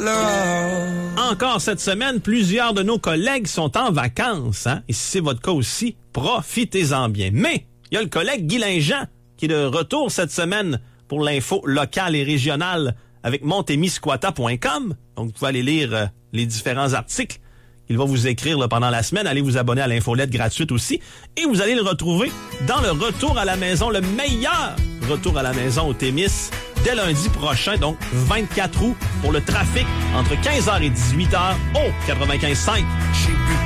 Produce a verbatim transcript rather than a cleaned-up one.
Encore cette semaine, plusieurs de nos collègues sont en vacances. Hein? Et si c'est votre cas aussi, profitez-en bien. Mais il y a le collègue Guy Linjean qui est de retour cette semaine pour l'info locale et régionale avec montemisquata point com. Donc, vous pouvez aller lire euh, les différents articles qu'il va vous écrire là, pendant la semaine. Allez vous abonner à l'infolette gratuite aussi. Et vous allez le retrouver dans le retour à la maison, le meilleur retour à la maison au Témis, dès lundi prochain, donc vingt-quatre août, pour le trafic entre quinze heures et dix-huit heures au quatre-vingt-quinze virgule cinq.